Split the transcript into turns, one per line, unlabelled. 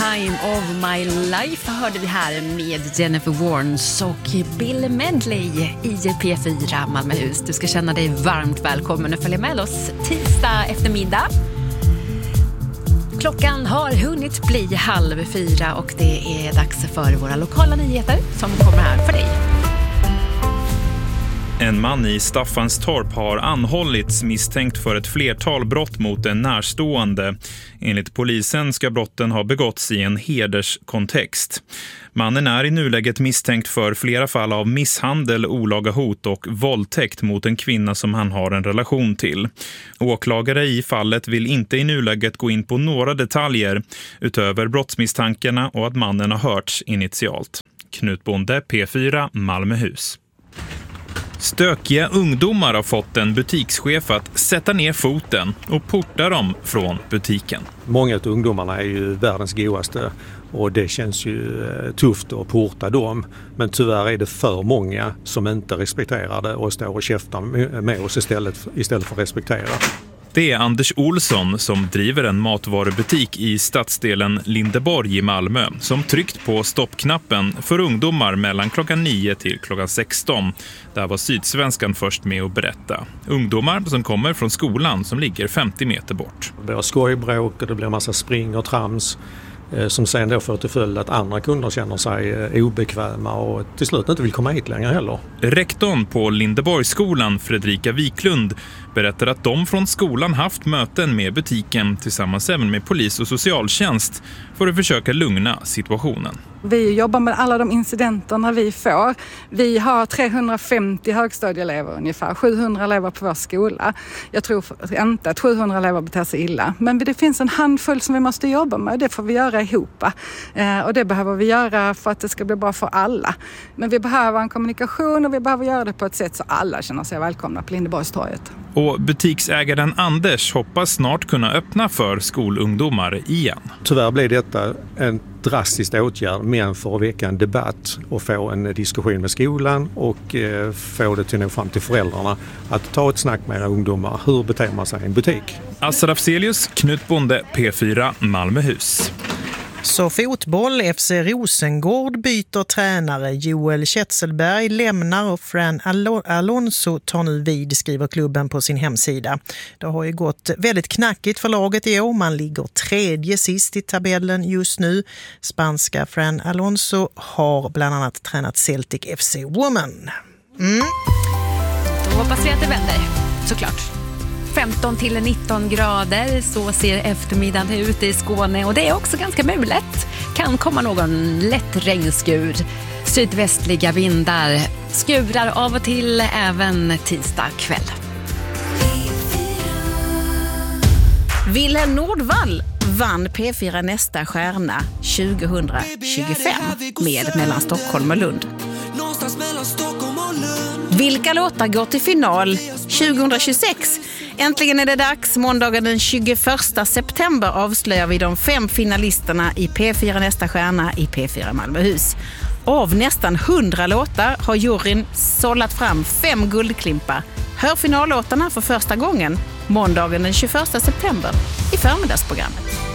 Time of My Life hörde vi här med Jennifer Warnes och Bill Medley i P4 Malmöhus. Du ska känna dig varmt välkommen och följa med oss tisdag eftermiddag. Klockan har hunnit bli 3:30 och det är dags för våra lokala nyheter som kommer här för dig.
En man i Staffanstorp har anhållits misstänkt för ett flertal brott mot en närstående. Enligt polisen ska brotten ha begåtts i en hederskontext. Mannen är i nuläget misstänkt för flera fall av misshandel, olaga hot och våldtäkt mot en kvinna som han har en relation till. Åklagare i fallet vill inte i nuläget gå in på några detaljer utöver brottsmisstankarna och att mannen har hörts initialt. Knut Bonde, P4 Malmöhus. Stökiga ungdomar har fått en butikschef att sätta ner foten och porta dem från butiken.
Många av ungdomarna är ju världens godaste och det känns ju tufft att porta dem. Men tyvärr är det för många som inte respekterar det och står och käftar med oss istället för att respektera.
Det är Anders Olsson som driver en matvarubutik i stadsdelen Lindeborg i Malmö som tryckt på stoppknappen för ungdomar mellan klockan 9 till klockan 16. Där var Sydsvenskan först med att berätta. Ungdomar som kommer från skolan som ligger 50 meter bort.
Det blir skojbråk och det blir massa spring och trams som sen då får till följd att andra kunder känner sig obekväma och till slut inte vill komma hit längre heller.
Rektorn på Lindeborgsskolan, Fredrika Wiklund, berättar att de från skolan haft möten med butiken tillsammans även med polis och socialtjänst för att försöka lugna situationen.
Vi jobbar med alla de incidenterna vi får. Vi har 350 högstadieelever ungefär, 700 elever på vår skola. Jag tror inte att 700 elever beter sig illa. Men det finns en handfull som vi måste jobba med och det får vi göra ihop. Och det behöver vi göra för att det ska bli bra för alla. Men vi behöver en kommunikation och vi behöver göra det på ett sätt så alla känner sig välkomna på Lindeborgstorget.
Och butiksägaren Anders hoppas snart kunna öppna för skolungdomar igen.
Tyvärr blir detta en drastisk åtgärd men för att väcka en debatt och få en diskussion med skolan och få det till nå fram till föräldrarna att ta ett snack med ungdomar. Hur beter man sig i en butik?
Assa Afzelius, Knut Bonde, P4 Malmöhus.
Så fotboll, FC Rosengård byter tränare, Joel Kjetselberg lämnar och Fran Alonso tar nu vid, skriver klubben på sin hemsida. Det har ju gått väldigt knackigt för laget i år, man ligger 3:e sist i tabellen just nu. Spanska Fran Alonso har bland annat tränat Celtic FC Women.
Då hoppas vi att det vänder, såklart. 15 till 19 grader, så ser eftermiddagen ut i Skåne och det är också ganska mulet. Kan komma någon lätt regnskur, sydvästliga vindar, skurar av och till även tisdag kväll.
Wilhelm Nordvall vann P4 Nästa stjärna 2025 med Mellan Stockholm och Lund. Vilka låtar går till final 2026? Äntligen är det dags. Måndagen den 21 september avslöjar vi de 5 finalisterna i P4 Nästa stjärna i P4 Malmöhus. Av nästan 100 låtar har juryn sållat fram 5 guldklimpar. Hör finallåtarna för första gången måndagen den 21 september i förmiddagsprogrammet.